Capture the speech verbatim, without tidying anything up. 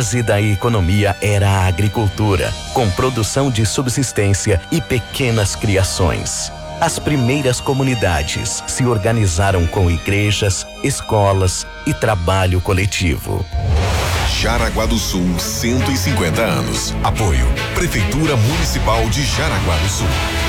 base da economia era a agricultura, com produção de subsistência e pequenas criações. As primeiras comunidades se organizaram com igrejas, escolas e trabalho coletivo. Jaraguá do Sul, cento e cinquenta anos. Apoio: Prefeitura Municipal de Jaraguá do Sul.